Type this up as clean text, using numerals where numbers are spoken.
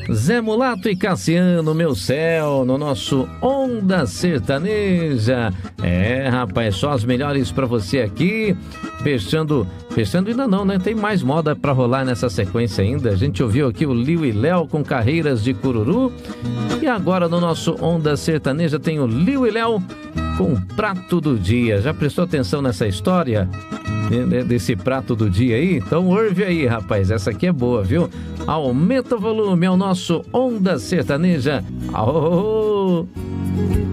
Zé Mulato e Cassiano, meu céu, no nosso Onda Sertaneja. Rapaz, só as melhores pra você aqui. Fechando ainda não, né? Tem mais moda pra rolar nessa sequência ainda. A gente ouviu aqui o Liu e Léo com Carreiras de Cururu. E agora no nosso Onda Sertaneja tem o Liu e Léo com Prato do Dia. Já prestou atenção nessa história? Desse prato do dia aí? Então ouve aí, rapaz, essa aqui é boa, viu? Aumenta o volume, é o nosso Onda Sertaneja. Aô!